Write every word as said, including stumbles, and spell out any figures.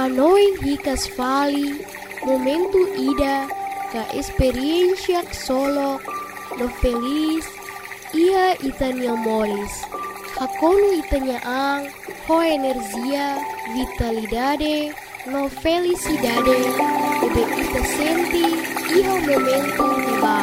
Anoin hikas vali, momento ida, ka experiencia solo, no feliz, ia itanya moris. Hakonu itanya ang, ho energia, vitalidade, no felicidade, ebe ita senti, iho momento va.